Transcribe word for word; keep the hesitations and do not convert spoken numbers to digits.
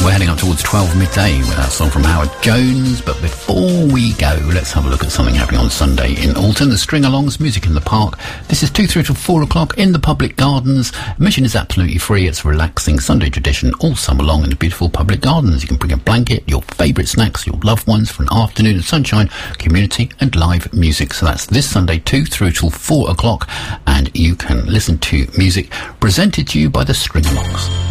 we're heading up towards twelve midday with that song from Howard Jones. But before we go, let's have a look at something happening on Sunday in Alton. The String-alongs, music in the park. This is two through till four o'clock in the public gardens. Admission is absolutely free. It's a relaxing Sunday tradition all summer long in the beautiful public gardens. You can bring a blanket, your favourite snacks, your loved ones for an afternoon of sunshine, community and live music. So that's this Sunday, two through till four o'clock, and you can listen to music presented to you by the String-alongs.